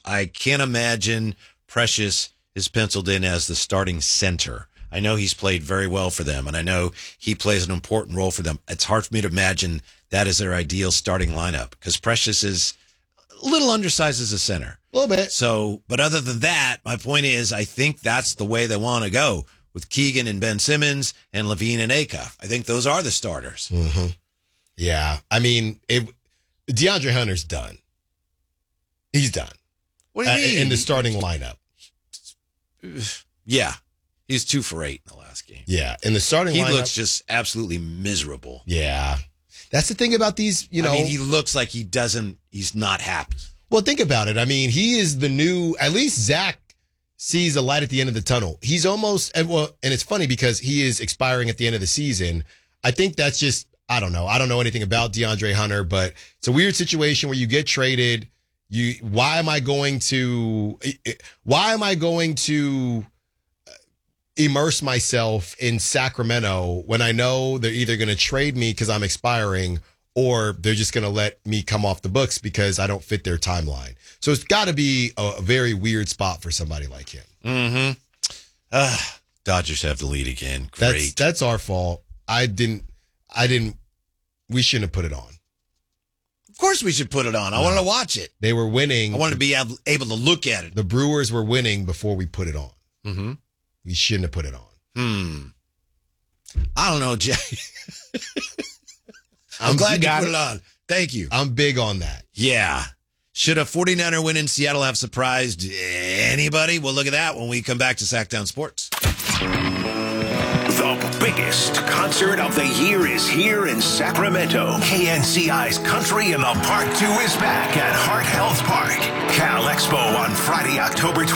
I can't imagine Precious is penciled in as the starting center. I know he's played very well for them, and I know he plays an important role for them. It's hard for me to imagine that is their ideal starting lineup because Precious is a little undersized as a center. A little bit. So, but other than that, my point is I think that's the way they want to go with Keegan and Ben Simmons and Levine and Acuff. I think those are the starters. Mm-hmm. Yeah. I mean, DeAndre Hunter's done. He's done. What do you mean? In the starting lineup. Yeah. He's 2 for 8 in the last game. Yeah. In the starting lineup. He looks just absolutely miserable. Yeah. That's the thing about these, I mean, he looks like he's not happy. Well, think about it. I mean, he is the new, at least Zach sees a light at the end of the tunnel. He's almost, and it's funny because he is expiring at the end of the season. I think that's just, I don't know. I don't know anything about DeAndre Hunter, but it's a weird situation where you get traded. Why am I going to immerse myself in Sacramento when I know they're either going to trade me because I'm expiring or they're just going to let me come off the books because I don't fit their timeline. So it's got to be a very weird spot for somebody like him. Mm-hmm. Dodgers have the lead again. Great. That's our fault. We shouldn't have put it on. Of course we should put it on. I wanted to watch it. They were winning. I wanted to be able to look at it. The Brewers were winning before we put it on. Mm-hmm. We shouldn't have put it on. I don't know, Jay. I'm glad you put it on. Thank you. I'm big on that. Yeah. Should a 49er win in Seattle have surprised anybody? We'll look at that when we come back to Sacktown Sports. The biggest concert of the year is here in Sacramento. KNCI's Country in the Park 2 is back at Heart Health Park. Cal Expo on Friday, October 20th.